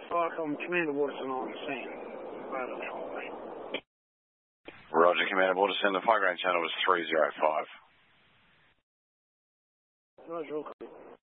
I'm Commander Waterson on the scene. Roger, Commander Waterson. The fire ground channel was 305. Roger, okay.